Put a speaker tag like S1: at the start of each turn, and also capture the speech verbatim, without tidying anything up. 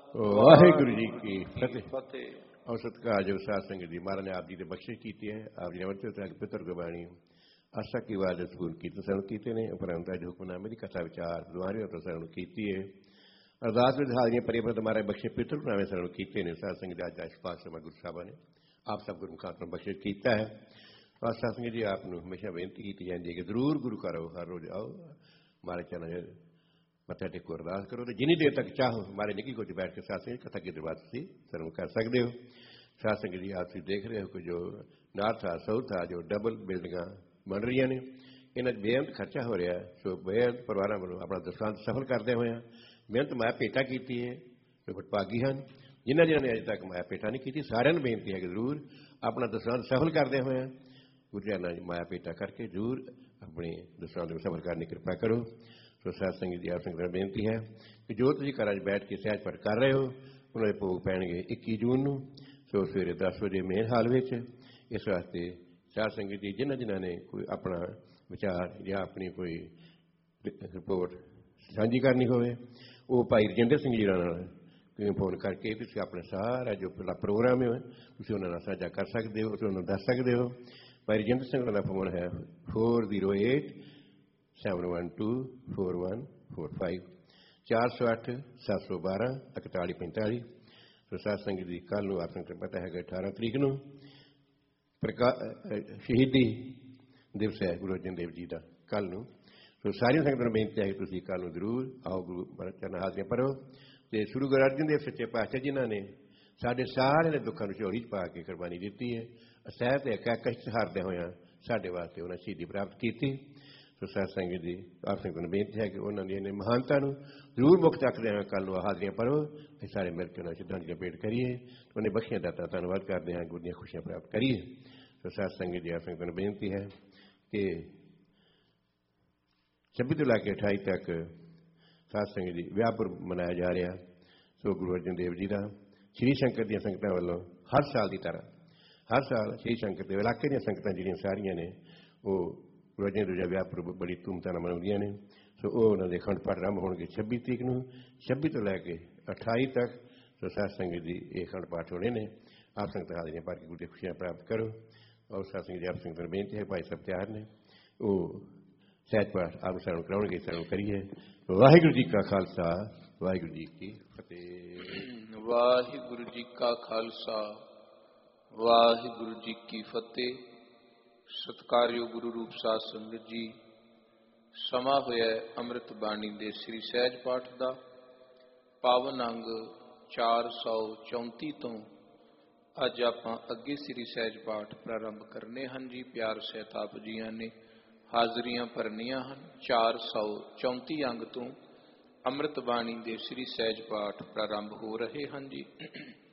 S1: ਵਾਹਿਗੁਰੂ ਜੀ ਕੀ ਫਤਿਹ। ਔਰ ਸਤਿਕਾਰਯੋਗ ਸਾਧ ਸੰਗਤ ਜੀ, ਮਹਾਰਾਜ ਨੇ ਆਪ ਜੀ ਦੇ ਬਖਸ਼ਿਸ਼ ਕੀਤੀ ਹੈ। ਆਪ ਜੀ ਅਮਰਤ ਤੱਕ ਪਿਤਰ ਗੁਰਬਾਣੀ ਆਸਾ ਕੀ ਵਾਰ ਸਕੂਲ ਕੀਰਤਨ ਸਰਵਣ ਕੀਤੇ ਨੇ। ਉਪਰੰਤ ਅੱਜ ਹੁਕਮਨਾਮੇ ਦੀ ਕਥਾ ਵਿਚਾਰ ਦੁਆਰਿਆਂ ਤੋਂ ਸਰਵਣ ਕੀਤੀ ਹੈ। ਅਰਦਾਸ ਵਿੱਚ ਹਾਜ਼ਰੀਆਂ ਪਰਿਵਰਤ ਮਹਾਰਾਜ ਬਖਸ਼ੇ ਪਿਤਰ ਗੁਰਨਾਮੇ ਸਰਵਣ ਕੀਤੇ ਨੇ। ਸਾਧ ਸੰਗਤ ਅੱਜ ਅੱਜ ਪਾਤਸ਼ਾਹ ਗੁਰੂ ਸਾਹਿਬਾਂ ਨੇ ਆਪ ਸਭ ਗੁਰਮੁਖਾਂ ਨੂੰ ਬਖਸ਼ਿਸ਼ ਕੀਤਾ ਹੈ। ਔਰ ਸਾਧ ਸੰਗਤ ਜੀ, ਆਪ ਨੂੰ ਹਮੇਸ਼ਾ ਬੇਨਤੀ ਕੀਤੀ ਜਾਂਦੀ ਹੈ ਕਿ ਜ਼ਰੂਰ ਗੁਰੂ ਘਰ ਆਓ, ਹਰ ਰੋਜ਼ ਆਓ, ਮਹਾਰਾਜ ਚਰਨ ਮੱਥਾ ਟੇਕੋ, ਅਰਦਾਸ ਕਰੋ ਤੇ ਜਿੰਨੀ ਦੇਰ ਤੱਕ ਚਾਹੋ ਮਹਾਰਾਜ ਨਿੱਕੀ ਕੁਝ ਬੈਠ ਕੇ ਸਾਧ ਸੰਗਤ ਕਥਾ ਕੀ ਦਰਬਾਰ ਤੁਸੀਂ ਸਰਵਣ ਕਰ ਸਕਦੇ ਹੋ। ਸਾਧ ਸੰਗਤ ਜੀ, ਆਪ ਤੁਸੀਂ ਦੇਖ ਰਹੇ ਹੋ ਕਿ ਜੋ ਨਾਰਥ ਆ ਸਾਊਥ ਆ ਜੋ ਡਬਲ ਬਿਲਡਿੰਗਾਂ ਬਣ ਰਹੀਆਂ ਨੇ, ਇਹਨਾਂ 'ਚ ਬੇਅੰਤ ਖਰਚਾ ਹੋ ਰਿਹਾ। ਸੋ ਬੇਅੰਤ ਪਰਿਵਾਰਾਂ ਵੱਲੋਂ ਆਪਣਾ ਦਸਵੰਧ ਸਫਲ ਕਰਦੇ ਹੋਇਆ ਮਿਹਨਤ ਮਾਇਆ ਭੇਟਾ ਕੀਤੀ ਹੈ। ਜੋ ਵਡਭਾਗੀ ਹਨ ਜਿਨ੍ਹਾਂ ਜਿਨ੍ਹਾਂ ਨੇ ਅਜੇ ਤੱਕ ਮਾਇਆ ਭੇਟਾ ਨਹੀਂ ਕੀਤੀ, ਸਾਰਿਆਂ ਨੂੰ ਬੇਨਤੀ ਹੈ ਕਿ ਜ਼ਰੂਰ ਆਪਣਾ ਦਸਵੰਧ ਸਫਲ ਕਰਦੇ ਹੋਇਆ ਗੁਰਜਨਾਂ ਦੀ ਮਾਇਆ ਭੇਟਾ ਕਰਕੇ ਜ਼ਰੂਰ ਆਪਣੇ ਦਸਵੰਧ ਨੂੰ ਸਫਲ ਕਰਨ ਦੀ ਕਿਰਪਾ ਕਰੋ। ਸੋ ਸਾਧ ਸੰਗਤ ਦੀ ਆਪ ਸੰਗਤ ਨੂੰ ਬੇਨਤੀ ਹੈ ਕਿ ਜੋ ਤੁਸੀਂ ਘਰਾਂ 'ਚ ਬੈਠ ਕੇ ਸਹਿਜ ਪਾਠ ਕਰ ਰਹੇ ਹੋ, ਉਹਨਾਂ ਦੇ ਭੋਗ ਪੈਣਗੇ ਇੱਕੀ ਜੂਨ ਨੂੰ। ਸੋ ਸਵੇਰੇ ਦਸ ਵਜੇ ਮੇਨ ਹਾਲ ਵਿੱਚ। ਇਸ ਵਾਸਤੇ ਸਾਧ ਸੰਗਤ ਜੀ ਜਿਨ੍ਹਾਂ ਜਿਨ੍ਹਾਂ ਨੇ ਕੋਈ ਆਪਣਾ ਵਿਚਾਰ ਜਾਂ ਆਪਣੀ ਕੋਈ ਰਿਪੋਰਟ ਸਾਂਝੀ ਕਰਨੀ ਹੋਵੇ, ਉਹ ਭਾਈ ਰਜਿੰਦਰ ਸਿੰਘ ਜੀ ਨਾਲ ਫੋਨ ਕਰਕੇ ਤੁਸੀਂ ਆਪਣਾ ਸਾਰਾ ਜੋ ਪ੍ਰੋਗਰਾਮ ਹੈ ਤੁਸੀਂ ਉਹਨਾਂ ਨਾਲ ਸਾਂਝਾ ਕਰ ਸਕਦੇ ਹੋ, ਤੁਸੀਂ ਉਹਨਾਂ ਨੂੰ ਦੱਸ ਸਕਦੇ ਹੋ। ਭਾਈ ਰਜਿੰਦਰ ਸਿੰਘ ਦਾ ਫੋਨ ਹੈ four zero eight seven one two four one four five, ਚਾਰ ਸੌ ਅੱਠ ਸੱਤ ਸੌ ਬਾਰਾਂ ਇਕਤਾਲੀ ਪੰਤਾਲੀ। ਸੋ ਸਾਧ ਸੰਗਤ ਦੀ ਕੱਲ੍ਹ ਨੂੰ ਆਪ ਸੰਗਤ ਪਤਾ ਹੈਗਾ ਅਠਾਰਾਂ ਤਰੀਕ ਨੂੰ ਪ੍ਰਕਾ ਸ਼ਹੀਦੀ ਦਿਵਸ ਹੈ ਗੁਰੂ ਅਰਜਨ ਦੇਵ ਜੀ ਦਾ ਕੱਲ੍ਹ ਨੂੰ। ਸੋ ਸਾਰੀਆਂ ਸੰਗਤਾਂ ਨੂੰ ਬੇਨਤੀ ਹੈ ਕਿ ਤੁਸੀਂ ਕੱਲ੍ਹ ਨੂੰ ਜ਼ਰੂਰ ਆਓ, ਗੁਰੂ ਚਰਨ ਹਾਜ਼ਰੀਆਂ ਭਰੋ। ਅਤੇ ਸ਼੍ਰੀ ਗੁਰੂ ਅਰਜਨ ਦੇਵ ਸੱਚੇ ਪਾਤਸ਼ਾਹ ਜਿਨ੍ਹਾਂ ਨੇ ਸਾਡੇ ਸਾਰਿਆਂ ਦੇ ਦੁੱਖਾਂ ਨੂੰ ਝੋਲੀ 'ਚ ਪਾ ਕੇ ਕੁਰਬਾਨੀ ਦਿੱਤੀ ਹੈ, ਅਸਹਿ ਤੇ ਕਸ਼ਟ ਹਾਰਦਿਆਂ ਹੋਇਆਂ ਸਾਡੇ ਵਾਸਤੇ ਉਹਨਾਂ ਸ਼ਹੀਦੀ ਪ੍ਰਾਪਤ ਕੀਤੀ। ਸੋ ਸਾਧ ਸੰਗਤ ਜੀ, ਆਪ ਸੰਗਤ ਨੂੰ ਬੇਨਤੀ ਹੈ ਕਿ ਉਹਨਾਂ ਦੀ ਇਹਨੇ ਮਹਾਨਤਾ ਨੂੰ ਜ਼ਰੂਰ ਮੁੱਖ ਚੱਕਦੇ ਹਾਂ। ਕੱਲ੍ਹ ਨੂੰ ਹਾਜ਼ਰੀਆਂ ਭਰੋ, ਅਸੀਂ ਸਾਰੇ ਮਿਲ ਕੇ ਉਹਨਾਂ ਸ਼ਰਧਾਂਜਲੀ ਭੇਟ ਕਰੀਏ, ਉਹਨੇ ਬਖਸ਼ੀਆਂ ਦਾਤਾ ਧੰਨਵਾਦ ਕਰਦੇ ਹਾਂ, ਗੁਰੂ ਦੀਆਂ ਖੁਸ਼ੀਆਂ ਪ੍ਰਾਪਤ ਕਰੀਏ। ਸੋ ਸਾਧ ਸੰਗਤ ਜੀ, ਆਪ ਸੰਗਤ ਨੂੰ ਬੇਨਤੀ ਹੈ ਕਿ ਛੱਬੀ ਤੋਂ ਲੈ ਕੇ ਅਠਾਈ ਤੱਕ ਸਾਧ ਸੰਗਤ ਜੀ ਵਿਆਹ ਪੁਰਬ ਮਨਾਇਆ ਜਾ ਰਿਹਾ। ਸੋ ਗੁਰੂ ਅਰਜਨ ਦੇਵ ਜੀ ਦਾ ਸ਼੍ਰੀ ਸ਼ੰਕਰ ਦੀਆਂ ਸੰਗਤਾਂ ਵੱਲੋਂ ਹਰ ਸਾਲ ਦੀ ਤਰ੍ਹਾਂ ਹਰ ਸਾਲ ਸ਼੍ਰੀ ਸ਼ੰਕਰ ਦੇ ਇਲਾਕੇ ਦੀਆਂ ਸੰਗਤਾਂ ਜਿਹੜੀਆਂ ਸਾਰੀਆਂ ਨੇ ਉਹ ਗੁਰੂ ਅਰਜਨ ਦੇਵ ਜੀ ਦਾ ਵਿਆਹ ਪੁਰਬ ਬੜੀ ਧੂਮਧਾਮ ਨਾਲ ਮਨਾਉਂਦੀਆਂ ਨੇ। ਸੋ ਉਹ ਉਹਨਾਂ ਦੇ ਅਖੰਡ ਪਾਠ ਆਰੰਭ ਹੋਣਗੇ ਛੱਬੀ ਤਰੀਕ ਨੂੰ, ਛੱਬੀ ਤੋਂ ਲੈ ਕੇ ਅਠਾਈ ਤੱਕ। ਸੋ ਸਾਧ ਸੰਗਤ ਜੀ ਇਹ ਅਖੰਡ ਪਾਠ ਹੋਣੇ ਨੇ। ਆਪ ਸੰਗਤਾਂ ਹਾਜ਼ਰੀਆਂ ਭਰ ਕੇ ਗੁਰੂ ਦੀਆਂ ਖੁਸ਼ੀਆਂ ਪ੍ਰਾਪਤ ਕਰੋ। ਔਰ ਸਾਧ ਸੰਗਤ ਜੀ, ਆਪ ਸੰਗਤਾਂ ਨੂੰ ਬੇਨਤੀ ਹੈ ਭਾਈ ਸਾਹਿਬ ਤਿਆਰ ਨੇ, ਉਹ ਸਹਿਜ ਪਾਠ ਆਪ ਨੂੰ ਸਰਵਣ ਕਰਾਉਣਗੇ, ਸਰਵਣ ਕਰੀਏ। ਵਾਹਿਗੁਰੂ ਜੀ ਕਾ ਖਾਲਸਾ, ਵਾਹਿਗੁਰੂ ਜੀ ਕੀ ਫਤਿਹ।
S2: ਵਾਹਿਗੁਰੂ ਜੀ ਕਾ ਖਾਲਸਾ, ਵਾਹਿਗੁਰੂ ਜੀ ਕੀ ਫਤਿਹ। ਸਤਿਕਾਰਯੋਗ ਗੁਰੂ ਰੂਪ ਸਾਧ ਸੰਗਤ ਜੀ, ਸਮਾਂ ਹੋਇਆ ਅੰਮ੍ਰਿਤ ਬਾਣੀ ਦੇ ਸ੍ਰੀ ਸਹਿਜ ਪਾਠ ਦਾ। ਪਾਵਨ ਅੰਗ ਚਾਰ ਸੌ ਚੌਂਤੀ ਤੋਂ ਅੱਜ ਆਪਾਂ ਅੱਗੇ ਸ੍ਰੀ ਸਹਿਜ ਪਾਠ ਪ੍ਰਾਰੰਭ ਕਰਨੇ ਹਨ ਜੀ। ਪਿਆਰ ਸਹਿਤ ਆਪ ਜੀਆਂ ਨੇ ਹਾਜ਼ਰੀਆਂ ਭਰਨੀਆਂ ਹਨ। ਚਾਰ ਸੌ ਚੌਂਤੀ ਅੰਗ ਤੋਂ ਅੰਮ੍ਰਿਤ ਬਾਣੀ ਦੇ ਸ੍ਰੀ ਸਹਿਜ ਪਾਠ ਪ੍ਰਾਰੰਭ ਹੋ ਰਹੇ ਹਨ ਜੀ।